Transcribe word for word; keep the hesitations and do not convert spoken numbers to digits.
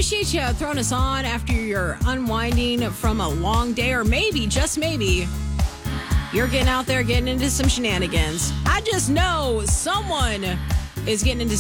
appreciate you throwing us on after you're unwinding from a long day, or maybe, just maybe, you're getting out there getting into some shenanigans. I just know someone is getting into